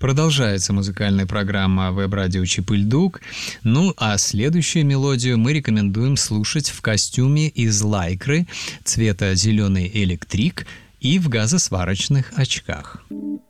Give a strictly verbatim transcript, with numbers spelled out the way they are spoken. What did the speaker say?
Продолжается музыкальная программа веб-радио «Чип-и-Льдук». Ну, а следующую мелодию мы рекомендуем слушать в костюме из лайкры цвета зеленый электрик и в газосварочных очках.